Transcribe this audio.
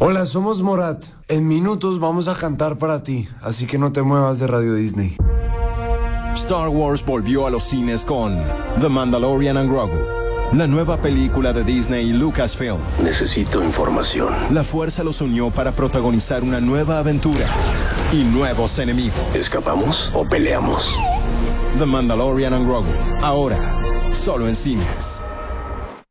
Hola, somos Morat. En minutos vamos a cantar para ti, así que no te muevas de Radio Disney. Star Wars volvió a los cines con The Mandalorian and Grogu, la nueva película de Disney y Lucasfilm. Necesito información. La fuerza los unió para protagonizar una nueva aventura y nuevos enemigos. ¿Escapamos o peleamos? The Mandalorian and Grogu, ahora, solo en cines.